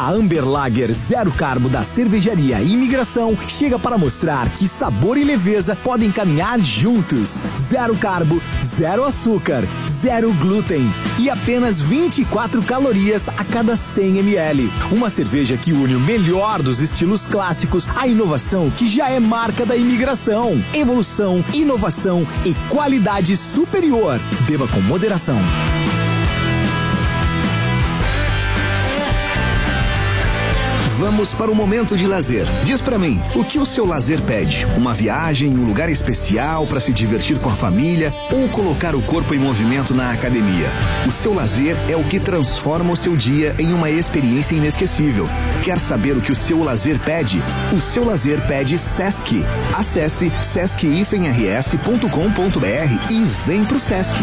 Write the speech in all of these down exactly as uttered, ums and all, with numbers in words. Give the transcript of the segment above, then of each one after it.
A Amber Lager Zero Carbo da Cervejaria Imigração chega para mostrar que sabor e leveza podem caminhar juntos. Zero carbo, zero açúcar, zero glúten e apenas vinte e quatro calorias a cada cem mililitros. Uma cerveja que une o melhor dos estilos clássicos à inovação que já é marca da Imigração. Evolução, inovação e qualidade superior. Beba com moderação. Vamos para o momento de lazer. Diz pra mim, o que o seu lazer pede? Uma viagem, um lugar especial para se divertir com a família ou colocar o corpo em movimento na academia? O seu lazer é o que transforma o seu dia em uma experiência inesquecível. Quer saber o que o seu lazer pede? O seu lazer pede Sesc. Acesse sesc r s ponto com ponto b r e vem pro Sesc.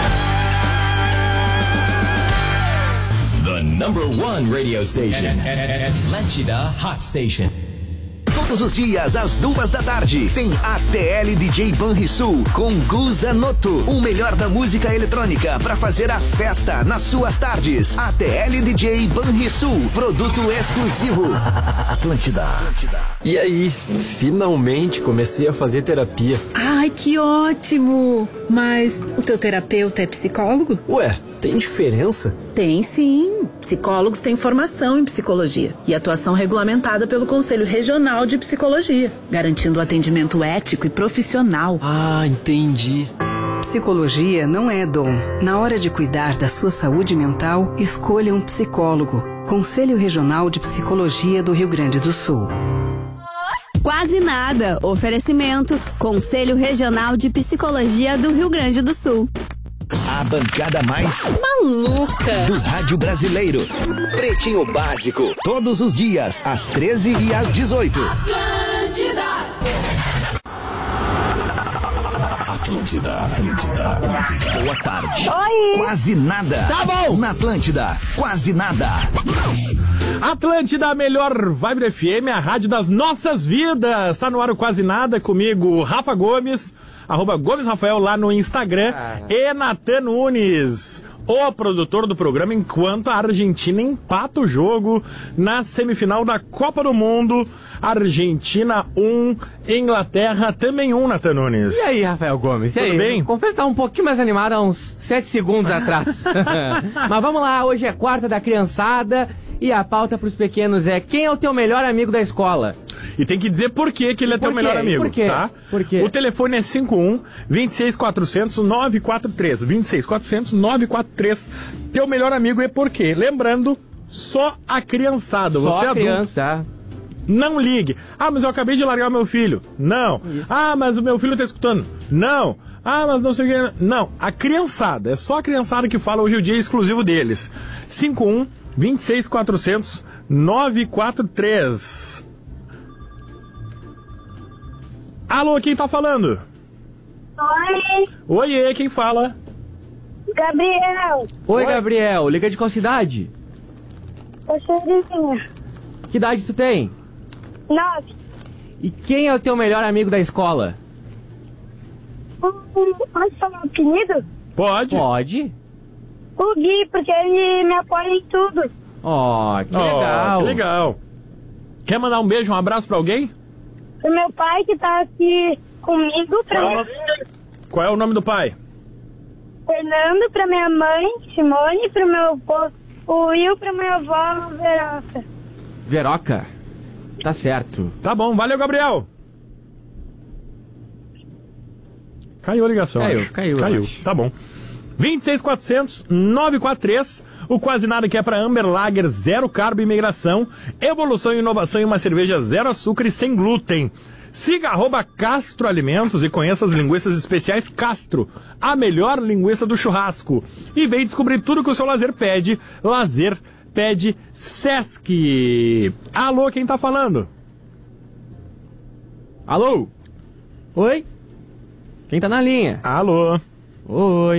The number one radio station. Atlântida Hot Station. Todos os dias, às duas da tarde, tem A T L D J Banrisul com Guza Noto. O melhor da música eletrônica para fazer a festa nas suas tardes. A T L D J Banrisul, produto exclusivo. Atlântida. E aí, finalmente comecei a fazer terapia. Ai, que ótimo! Mas o teu terapeuta é psicólogo? Ué, tem diferença? Tem sim. Psicólogos têm formação em psicologia e atuação regulamentada pelo Conselho Regional de Psicologia, garantindo atendimento ético e profissional. Ah, entendi. Psicologia não é dom. Na hora de cuidar da sua saúde mental, escolha um psicólogo. Conselho Regional de Psicologia do Rio Grande do Sul. Quase nada. Oferecimento Conselho Regional de Psicologia do Rio Grande do Sul. A bancada mais maluca do rádio brasileiro. Pretinho Básico. Todos os dias, às treze e às dezoito. Atlântida. Atlântida, Atlântida, Atlântida. Boa tarde. Oi. Quase nada. Tá bom. Na Atlântida, quase nada. Atlântida, a melhor vibe F M, a rádio das nossas vidas. Tá no ar o Quase Nada comigo, Rafa Gomes, arroba Gomes Rafael lá no Instagram, ah. e Natan Nunes, o produtor do programa, enquanto a Argentina empata o jogo na semifinal da Copa do Mundo. Argentina um, Inglaterra também um, Natan Nunes. E aí, Rafael Gomes? E Tudo aí? bem? Confesso que tá um pouquinho mais animado há uns sete segundos atrás. Mas vamos lá, hoje é quarta da criançada e a pauta pros pequenos é: quem é o teu melhor amigo da escola? E tem que dizer por que que ele é teu melhor amigo, por quê? tá? Por quê? O telefone é cinco um, dois seis quatro zero zero, nove quatro três. dois seis quatro zero zero, nove quatro três. Teu melhor amigo é por quê? Lembrando, só a criançada. Só você a adulto, criança. não ligue. Ah, mas eu acabei de largar meu filho. Não. Isso. Ah, mas o meu filho tá escutando. Não. Ah, mas não sei o que. Não. A criançada. É só a criançada que fala. Hoje é o dia exclusivo deles. cinco um, dois seis quatro zero zero, nove quatro três. Alô, quem tá falando? Oi. Oiê, quem fala? Gabriel. Oi, Oi, Gabriel. Liga de qual cidade? Eu sou vizinha. Que idade tu tem? Nove. E quem é o teu melhor amigo da escola? Posso falar o apelido? Pode. Pode. O Gui, porque ele me apoia em tudo. Ó, oh, que Oh, legal. que legal. Quer mandar um beijo, um abraço pra alguém? O meu pai que tá aqui comigo, pra Qual, minha... Qual é o nome do pai? Fernando, pra minha mãe, Simone, pro meu avô, o Will, pra minha avó, Veroca. Veroca. Tá certo. Tá bom, valeu, Gabriel. Caiu a ligação, Caiu, acho. caiu, Caiu, acho. tá bom. dois seis quatro zero zero, nove quatro três. O Quase Nada que é para Amber Lager, zero carbo e imigração. Evolução e inovação em uma cerveja zero açúcar e sem glúten. Siga arroba Castro Alimentos e conheça as linguiças especiais Castro, a melhor linguiça do churrasco. E vem descobrir tudo que o seu lazer pede. Lazer pede Sesc. Alô, quem tá falando? Alô? Oi? Quem tá na linha? Alô? Oi.